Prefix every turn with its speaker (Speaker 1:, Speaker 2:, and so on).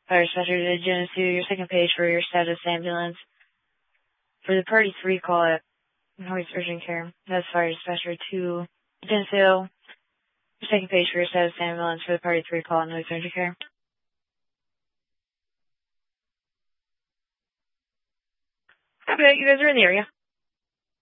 Speaker 1: Fire Specialty to Geneseo, your second page for your status ambulance. For the Party 3 call at North Urgent Care, that's Fire Specialty to Geneseo. Your second page for your status ambulance for the Party 3 call at North Urgent Care. Okay, you guys are in the area.